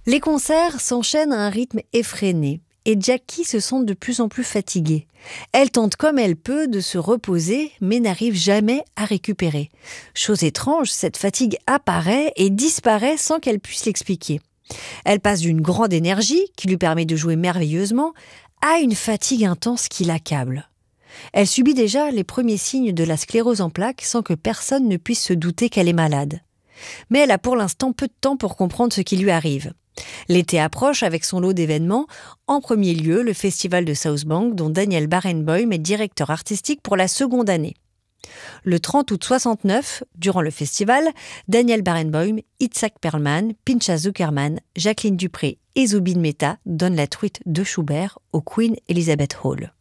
Les concerts s'enchaînent à un rythme effréné et Jackie se sent de plus en plus fatiguée. Elle tente comme elle peut de se reposer, mais n'arrive jamais à récupérer. Chose étrange, cette fatigue apparaît et disparaît sans qu'elle puisse l'expliquer. Elle passe d'une grande énergie, qui lui permet de jouer merveilleusement, à une fatigue intense qui l'accable. Elle subit déjà les premiers signes de la sclérose en plaques sans que personne ne puisse se douter qu'elle est malade. Mais elle a pour l'instant peu de temps pour comprendre ce qui lui arrive. L'été approche avec son lot d'événements, en premier lieu le festival de South Bank dont Daniel Barenboim est directeur artistique pour la seconde année. Le 30 août 69, durant le festival, Daniel Barenboim, Itzhak Perlman, Pinchas Zuckerman, Jacqueline Dupré et Zubin Mehta donnent la truite de Schubert au Queen Elizabeth Hall.